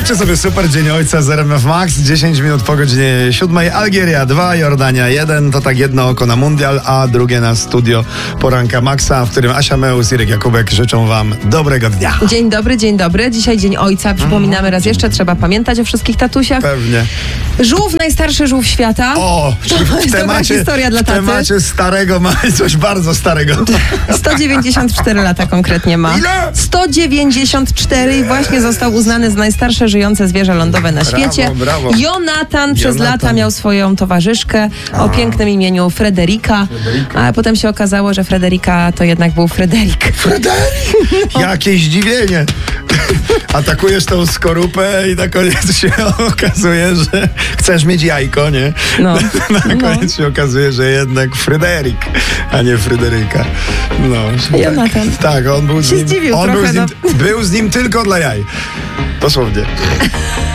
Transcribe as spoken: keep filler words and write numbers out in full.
Zróbcie sobie super Dzień Ojca z R M F Max. dziesięć minut po godzinie siódmej. Algieria dwa, Jordania jeden. To tak jedno oko na mundial, a drugie na studio Poranka Maxa, w którym Asia Meus i Irek Jakubek życzą wam dobrego dnia. Dzień dobry, dzień dobry. Dzisiaj Dzień Ojca. Przypominamy raz jeszcze, trzeba pamiętać o wszystkich tatusiach. Pewnie. Żółw, najstarszy żółw świata. O, to w jest dobra temacie, historia dla w taty. temacie starego mamy coś bardzo starego. sto dziewięćdziesiąt cztery lata konkretnie ma. Ile? sto dziewięćdziesiąt cztery i właśnie został uznany za najstarsze żyjące zwierzę lądowe na Brawo, świecie. brawo. Jonatan przez Jonatan. lata miał swoją towarzyszkę o pięknym imieniu Frederika, a potem się okazało, że Frederika to jednak był Fryderyk. Fryderyk! Jakie zdziwienie! Atakujesz tą skorupę i na koniec się okazuje, że chcesz mieć jajko, nie? No. Na koniec No. się okazuje, że jednak Fryderyk, a nie Fryderyka. No. Jonatan. Tak, tak, on był z Się nim, zdziwił on był trochę, z nim, no. był z nim tylko dla jaj. Dosłownie.